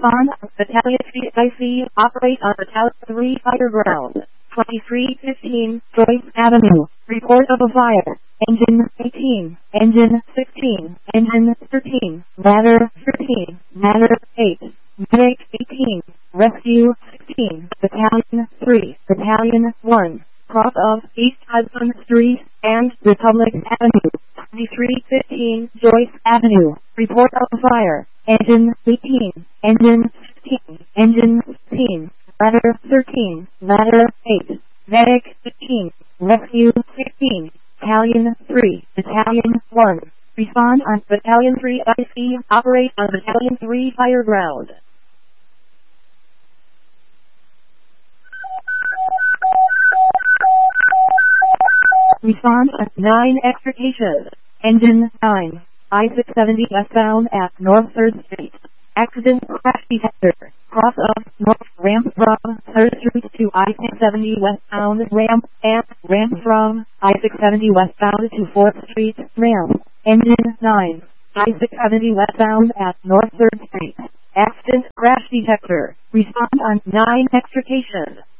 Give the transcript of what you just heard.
Respond, Battalion CIC, operate on Battalion 3 fire ground. 2315, Joyce Avenue. Report of a fire. Engine 18, Engine 16, Engine 13, Ladder 13, Ladder 8, Medic 18, Rescue 16, Battalion 3, Battalion 1. Cross of East Hudson Street and Republic Avenue. 2315, Joyce Avenue. Report of a fire. Engine 18, Engine 16, Engine 16, Ladder 13, Ladder 8, Medic 15, Rescue 16, Battalion 3, Battalion 1. Respond on Battalion 3 IC, operate on Battalion 3 fire ground. Respond on 9 extrication. Engine 9, I-670 westbound at North 3rd Street. Accident crash detector. Cross of North ramp from 3rd Street to I-670 westbound ramp and ramp from I-670 westbound to 4th Street ramp. Engine 9, I-670 westbound at North 3rd Street. Accident crash detector. Respond on 9 extrication.